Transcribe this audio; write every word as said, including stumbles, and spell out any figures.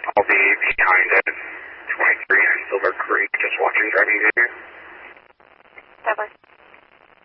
I'll be behind at twenty-three on Silver Creek, just watching driving here. That was